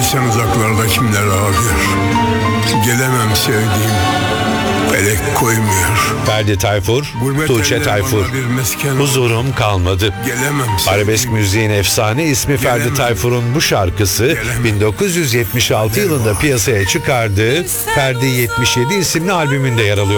Bilsen uzaklarda kimler ağlıyor. Gelemem sevdiğim, felek koymuyor. Ferdi Tayfur, Gurbet Tuğçe eller Tayfur. bana bir mesken oldu. Huzurum kalmadı. Gelemem Arabesk sevdiğim. müziğin efsane ismi Ferdi Gelemem. Tayfur'un bu şarkısı Gelemem. 1976 yılında piyasaya çıkardığı Ferdi 77 isimli albümünde yer alıyor.